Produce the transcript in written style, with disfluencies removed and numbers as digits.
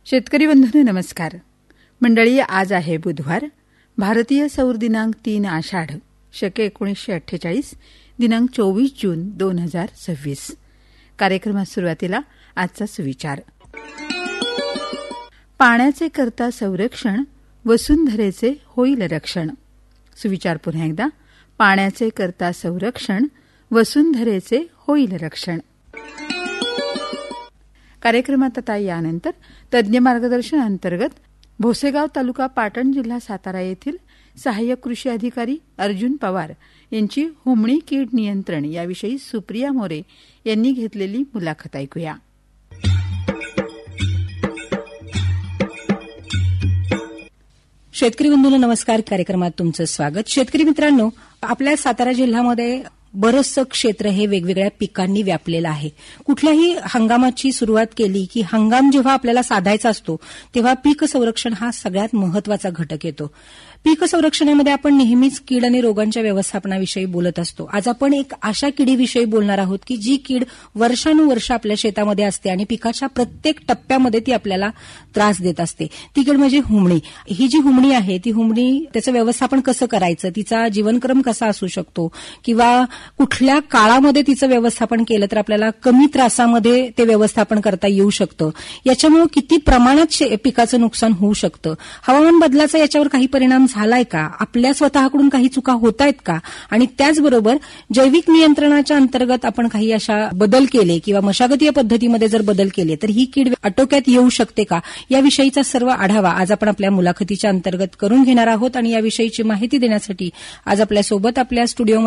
शेतकरी बंधूंनो नमस्कार. मंडळी, आज आहे बुधवार, भारतीय सौर दिनांक 3 आषाढ, शके 1948, दिनांक 24 जून 2026. कार्यक्रमात सुरुवातीला आजचा सुविचार. पाण्याचे करता संरक्षण, वसुंधरेचे होईल रक्षण. सुविचार पुन्हा एकदा. पाण्याचे करता संरक्षण, वसुंधरेचे होईल रक्षण. कार्यक्रमात आता यानंतर तज्ज्ञ मार्गदर्शन अंतर्गत भोसेगाव तालुका पाटण जिल्हा सातारा येथील सहाय्यक कृषी अधिकारी अर्जुन पवार यांची हुमणी कीड नियंत्रण याविषयी सुप्रिया मोरे यांनी घेतलेली मुलाखत ऐकूया. शेतकरी बंधूंनो नमस्कार. कार्यक्रमात तुमचं स्वागत. शेतकरी मित्रांनो, आपल्या सातारा जिल्ह्यामध्ये बरंचसं क्षेत्र हे वेगवेगळ्या पिकांनी व्यापलेलं आहे. कुठल्याही हंगामाची सुरुवात केली की हंगाम जेव्हा आपल्याला साधायचा असतो तेव्हा पीक संरक्षण हा सगळ्यात महत्वाचा घटक येतो. पीक संरक्षणामध्ये आपण नेहमीच कीड आणि रोगांच्या व्यवस्थापनाविषयी बोलत असतो. आज आपण एक अशा किडीविषयी बोलणार आहोत की जी कीड वर्षानुवर्ष आपल्या शेतामध्ये असते आणि पिकाच्या प्रत्येक टप्प्यामध्ये ती आपल्याला त्रास देत असते. ती कीड म्हणजे हुमणी. ही जी हुमणी आहे ती हुमणी त्याचं व्यवस्थापन कसं करायचं, तिचा जीवनक्रम कसा असू शकतो किंवा कुठल्या काळामध्ये तिचं व्यवस्थापन केलं तर आपल्याला कमी त्रासामध्ये ते व्यवस्थापन करता येऊ शकतं, याच्यामुळे किती प्रमाणात पिकाचं नुकसान होऊ शकतं, हवामान बदलाचा याच्यावर काही परिणाम झालाय का, आपल्या स्वतःकडून काही चुका होत आहेत का, आणि त्याचबरोबर जैविक नियंत्रणाच्या अंतर्गत आपण काही अशा बदल केले किंवा मशागतीय पद्धतीमध्ये जर बदल केले तर ही कीड आटोक्यात येऊ शकते का, याविषयीचा सर्व आढावा आज आपण आपल्या मुलाखतीच्या अंतर्गत करून घेणार आहोत. आणि याविषयीची माहिती देण्यासाठी आज आपल्यासोबत आपल्या स्टुडिओ